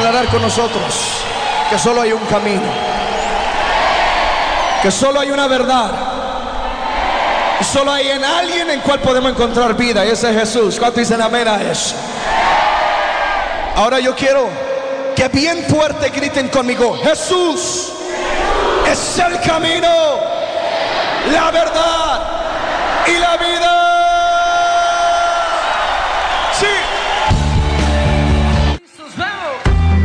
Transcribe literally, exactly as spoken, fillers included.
declarar con nosotros que solo hay un camino, que solo hay una verdad, y solo hay en alguien en cual podemos encontrar vida, y ese es Jesús. ¿Cuántos dicen amén a eso? Ahora yo quiero que bien fuerte griten conmigo: Jesús es el camino,